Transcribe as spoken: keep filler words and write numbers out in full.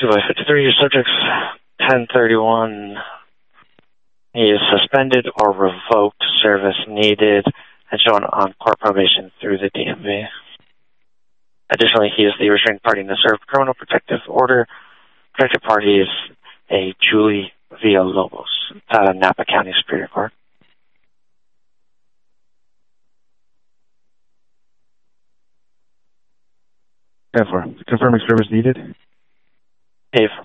two by fifty-three, subjects ten thirty-one. He is suspended or revoked service needed and shown on court probation through the D M V. Additionally, he is the restrained party in the served criminal protective order. Protected party is a Julie Villalobos, uh, Napa County Superior Court. ten four. Confirming service needed. Dave.